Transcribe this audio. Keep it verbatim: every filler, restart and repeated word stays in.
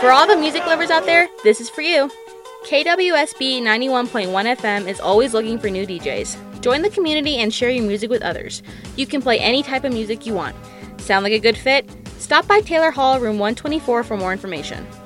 For all the music lovers out there, this is for you. K W S B ninety-one point one F M is always looking for new D Js. Join the community and share your music with others. You can play any type of music you want. Sound like a good fit? Stop by Taylor Hall, room one twenty-four for more information.